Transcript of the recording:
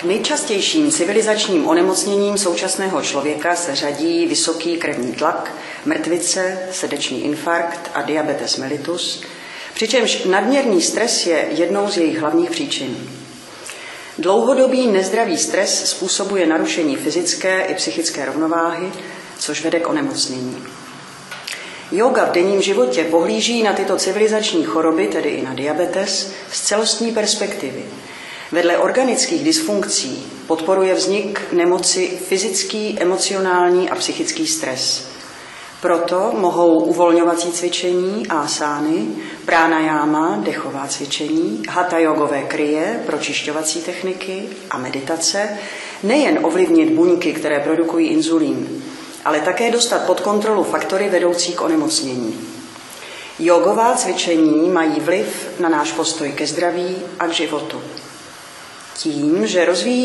K nejčastějším civilizačním onemocněním současného člověka se řadí vysoký krevní tlak, mrtvice, srdeční infarkt a diabetes mellitus, přičemž nadměrný stres je jednou z jejich hlavních příčin. Dlouhodobý nezdravý stres způsobuje narušení fyzické i psychické rovnováhy, což vede k onemocnění. Jóga v denním životě pohlíží na tyto civilizační choroby, tedy i na diabetes, z celostní perspektivy. Vedle organických dysfunkcí podporuje vznik nemoci fyzický, emocionální a psychický stres. Proto mohou uvolňovací cvičení, asány, pránajáma, dechová cvičení, hatha jogové kryje, pročišťovací techniky a meditace nejen ovlivnit buňky, které produkují inzulín, ale také dostat pod kontrolu faktory vedoucí k onemocnění. Jogová cvičení mají vliv na náš postoj ke zdraví a k životu. Tím, že rozvíjí